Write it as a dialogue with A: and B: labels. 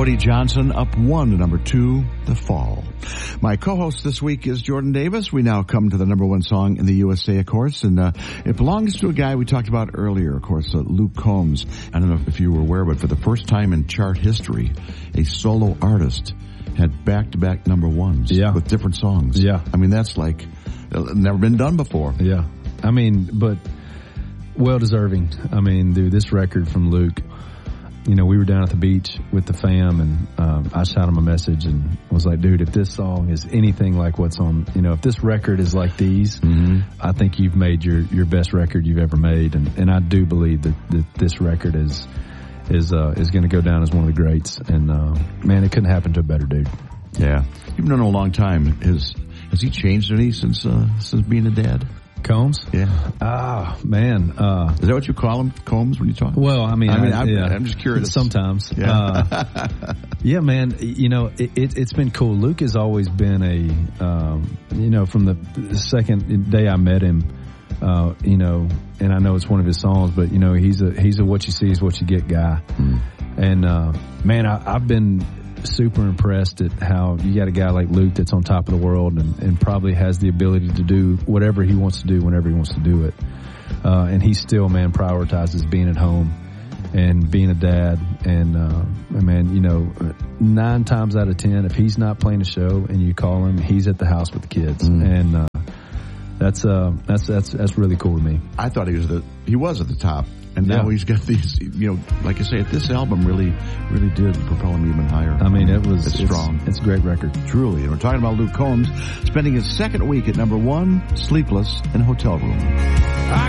A: Cody Johnson up 1 to number 2, The Fall. My co-host this week is Jordan Davis. We now come to the number 1 song in the USA, of course, and it belongs to a guy we talked about earlier, of course, Luke Combs. I don't know if you were aware, but for the first time in chart history, a solo artist had back-to-back number 1s with different songs.
B: Yeah.
A: I mean, that's like never been done before.
B: Yeah. I mean, but well-deserving. I mean, dude, this record from Luke, you know, we were down at the beach with the fam, and I shot him a message and was like, dude, if this song is anything like what's on, you know, if this record is like these, I think you've made your best record you've ever made. And I do believe that this record is going to go down as one of the greats. And, man, it couldn't happen to a better dude.
A: Yeah. You've known him a long time. Has he changed any since being a dad?
B: Combs?
A: Yeah.
B: Ah, man.
A: Is that what you call him, Combs, when you talk?
B: Well, I mean,
A: I'm just curious.
B: Sometimes.
A: Yeah.
B: Yeah, man. You know, it's been cool. Luke has always been you know, from the second day I met him, you know, and I know it's one of his songs, but, you know, he's a what you see is what you get guy. And, man, I've been super impressed at how you got a guy like Luke that's on top of the world and probably has the ability to do whatever he wants to do whenever he wants to do it. And he still, man, prioritizes being at home and being a dad. And man, you know, 9 times out of 10, if he's not playing a show and you call him, he's at the house with the kids. And that's really cool to me.
A: I thought he was at the top. And now he's got these, you know, like I say, this album really did propel him even higher.
B: I mean, it's
A: strong.
B: It's a great record.
A: Truly. And we're talking about Luke Combs spending his second week at number 1, Sleepless in a Hotel Room.
C: I